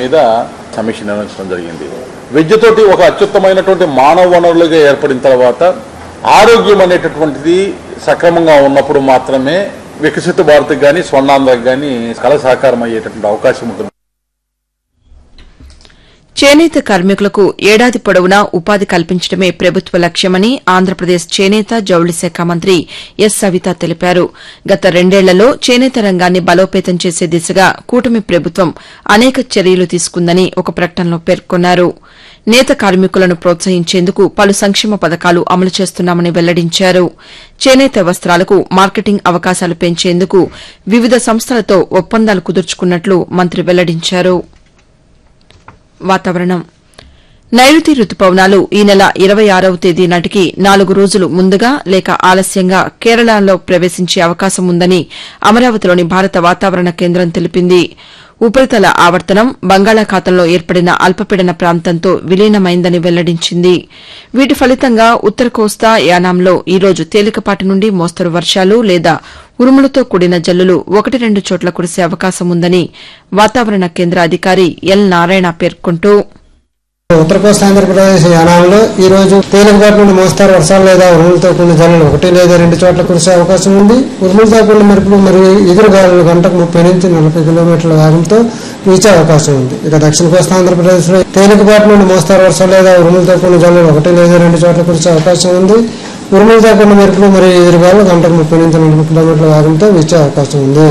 మీద సమీక్ష నిర్వహించడం జరిగింది. విద్యతోటి ఒక అత్యుత్తమైనటువంటి మానవ వనరులుగా ఏర్పడిన తర్వాత ఆరోగ్యం అనేటటువంటిది సక్రమంగా ఉన్నప్పుడు మాత్రమే వికసిత భారత్కి కానీ స్వర్ణాంధ్రకు కానీ కళ సాకారం అయ్యేటటువంటి అవకాశం ఉంటుంది. చేనేత కార్మికులకు ఏడాది పొడవునా ఉపాధి కల్పించడమే ప్రభుత్వ లక్ష్యమని ఆంధ్రప్రదేశ్ చేనేత జౌళి శాఖ మంత్రి ఎస్ సవిత తెలిపారు. గత రెండేళ్లలో చేనేత రంగాన్ని బలోపేతం చేసే దిశగా కూటమి ప్రభుత్వం అనేక చర్యలు తీసుకుందని ఒక ప్రకటనలో పేర్కొన్నారు. నేత కార్మికులను ప్రోత్సహించేందుకు పలు సంక్షేమ పథకాలు అమలు చేస్తున్నామని వెల్లడించారు. చేనేత వస్త్రాలకు మార్కెటింగ్ అవకాశాలు పెంచేందుకు వివిధ సంస్థలతో ఒప్పందాలు కుదుర్చుకున్నట్లు మంత్రి వెల్లడించారు. వాతావరణం. నైరుతి రుతుపవనాలు ఈ నెల 26వ తేదీ నాటికి 4 రోజులు ముందుగా లేక ఆలస్యంగా కేరళలో ప్రవేశించే అవకాశం ఉందని అమరావతిలోని భారత వాతావరణ కేంద్రం తెలిపింది. ఉపరితల ఆవర్తనం బంగాళాఖాతంలో ఏర్పడిన అల్పపీడన ప్రాంతంతో విలీనమైందని వెల్లడించింది. వీటి ఫలితంగా ఉత్తర కోస్తా యానాంలో ఈ రోజు తేలికపాటి నుండి మోస్తరు వర్షాలు లేదా ఉరుములతో కూడిన జల్లులు 1-2 చోట్ల కురిసే అవకాశం ఉందని వాతావరణ కేంద్ర అధికారి ఎల్ నారాయణ పేర్కొంటూ ఉత్తర కోస్తా ఆంధ్రప్రదేశ్ యానాంలో ఈ రోజు తేలికపాటి నుండి మోస్తారు వర్షాలు లేదా ఉరుములతో కూడిన జల్లులు 1 లేదా 2 చోట్ల కురిసే అవకాశం ఉంది. ఉరుములతో కూడిన మెరుపులు మరియు ఎదురుగాలులు గంటకు 30 నుంచి 40 కిలోమీటర్ల వేగంతో వీచే అవకాశం ఉంది. ఇక దక్షిణ కోస్తా ఆంధ్రప్రదేశ్ లో తేలికపాటి నుండి మోస్తారు వర్షాలు లేదా ఉరుములతో కూడిన జల్లులు 1 లేదా 2 చోట్ల కురిసే అవకాశం ఉంది. ఉరుములతో కూడిన మెరుపులు మరియు ఎదురుగాలు గంటకు 30 నుంచి 40 కిలోమీటర్ల వేగంతో వీచే అవకాశం ఉంది.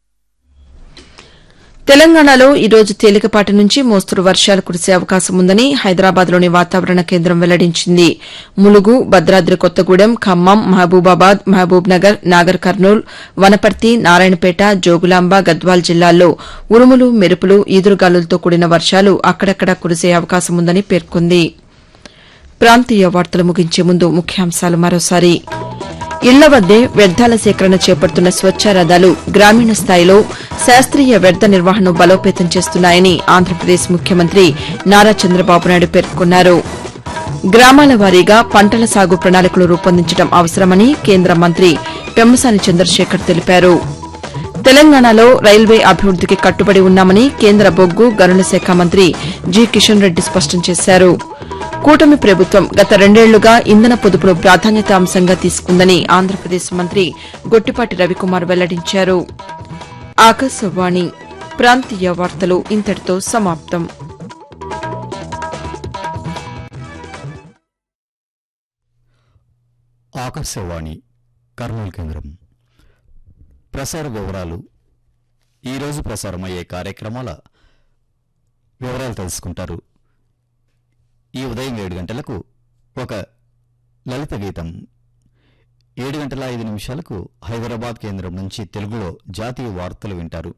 తెలంగాణలో ఈ రోజు తేలికపాటి నుంచి మోస్తరు వర్షాలు కురిసే అవకాశం ఉందని హైదరాబాద్లోని వాతావరణ కేంద్రం వెల్లడించింది. ములుగు, భద్రాద్రి కొత్తగూడెం, ఖమ్మం, మహబూబాబాద్, మహబూబ్ నగర్, నాగర్ కర్నూల్, వనపర్తి, నారాయణపేట, జోగులాంబ, గద్వాల్ జిల్లాల్లో ఉరుములు, మెరుపులు, ఈదురుగాలులతో కూడిన వర్షాలు అక్కడక్కడా కురిసే అవకాశం ఉందని పేర్కొంది. ప్రాంతీయ వార్తలు ముగించే ముందు ముఖ్యాంశాలు మరోసారి. ఇళ్ల వద్దే వ్యర్థాల సేకరణ చేపడుతున్న స్వచ్ఛ రథాలు గ్రామీణ స్థాయిలో శాస్త్రీయ వ్యర్థ నిర్వహణను బలోపేతం చేస్తున్నాయని ఆంధ్రప్రదేశ్ ముఖ్యమంత్రి నారా చంద్రబాబు నాయుడు పేర్కొన్నారు. గ్రామాల వారీగా పంటల సాగు ప్రణాళికలు రూపొందించడం అవసరమని కేంద్ర మంత్రి పెమ్మసాని చంద్రశేఖర్ తెలిపారు. తెలంగాణలో రైల్వే అభివృద్దికి కట్టుబడి ఉన్నామని కేంద్ర బొగ్గు గనుల శాఖ మంత్రి జి కిషన్ రెడ్డి స్పష్టం చేశారు. కూటమి ప్రభుత్వం గత రెండేళ్లుగా ఇంధన పొదుపును ప్రాధాన్యత అంశంగా తీసుకుందని ఆంధ్రప్రదేశ్ మంత్రి గొట్టిపాటి రవికుమార్ వెల్లడించారు. ఆకాశవాణి ప్రాంతీయ వార్తలు ఇంతటితో సమాప్తం. ఆకాశవాణి కర్నూలు కేంద్రం. ప్రసార వివరాలు. ఈరోజు ప్రసారమయ్యే కార్యక్రమాల వివరాలు తెలుసుకుంటారు. ఈ ఉదయం 7 గంటలకు ఒక లలిత గీతం, 7:05 హైదరాబాద్ కేంద్రం నుంచి తెలుగులో జాతీయ వార్తలు వింటారు.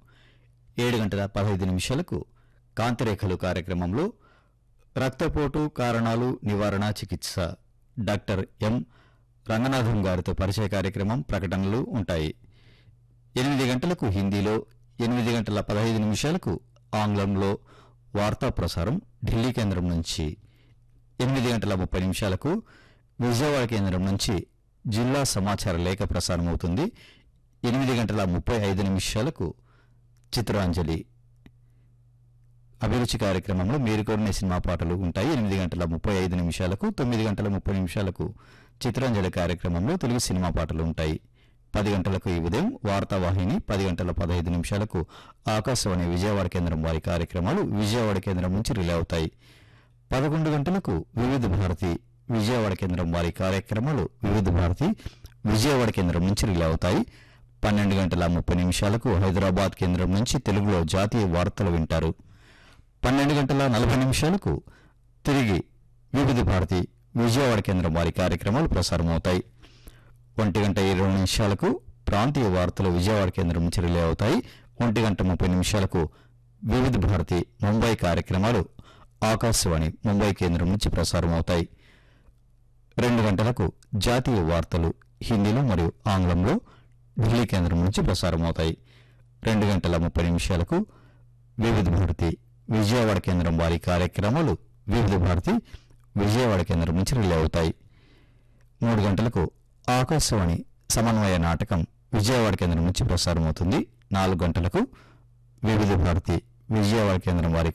7:15 కాంతిరేఖలు కార్యక్రమంలో రక్తపోటు కారణాలు, నివారణ, చికిత్స డాక్టర్ ఎం రంగనాథం గారితో పరిచయ కార్యక్రమం, ప్రకటనలు ఉంటాయి. 8 గంటలకు హిందీలో, 8:15 ఆంగ్లంలో వార్తా ప్రసారం ఢిల్లీ కేంద్రం నుంచి. 8:30 విజయవాడ కేంద్రం నుంచి జిల్లా సమాచార లేఖ ప్రసారమవుతుంది. 8:35 చిత్రాంజలి. అభిరుచి కార్యక్రమంలో మీరు కోరిన సినిమా పాటలు ఉంటాయి. 8:35 9:30 చిత్రాంజలి కార్యక్రమంలో తెలుగు సినిమా పాటలు ఉంటాయి. 10 గంటలకు ఈ ఉదయం వార్తావాహిని, 10:15 ఆకాశవాణి విజయవాడ కేంద్రం వారి కార్యక్రమాలు విజయవాడ కేంద్రం నుంచి రిలే అవుతాయి. 11 గంటలకు వివిధ భారతి విజయవాడ కేంద్రం వారి కార్యక్రమాలు వివిధ భారతి విజయవాడ కేంద్రం నుంచి రిలే అవుతాయి. 12:30 హైదరాబాద్ కేంద్రం నుంచి తెలుగులో జాతీయ వార్తలు వింటారు. 12:40 తిరిగి వివిధ భారతి విజయవాడ కేంద్రం వారి కార్యక్రమాలు ప్రసారమవుతాయి. 1:20 ప్రాంతీయ వార్తలు విజయవాడ కేంద్రం నుంచి రిలే అవుతాయి. 1:30 వివిధ భారతి ముంబై కార్యక్రమాలు ఆకాశవాణి ముంబై కేంద్రం నుంచి ప్రసారమవుతాయి. 2 గంటలకు జాతీయ వార్తలు హిందీలో మరియు ఆంగ్లంలో ఢిల్లీ కేంద్రం నుంచి ప్రసారమవుతాయి. 2:30 వివిధ భారతి విజయవాడ కేంద్రం వారి కార్యక్రమాలు వివిధ భారతి విజయవాడ కేంద్రం నుంచి రిలే అవుతాయి. 3 గంటలకు ఆకాశవాణి సమన్వయ నాటకం విజయవాడ కేంద్రం నుంచి ప్రసారమవుతుంది. 4 గంటలకు వివిధ భారతి విజయవాడ కేంద్రం వారి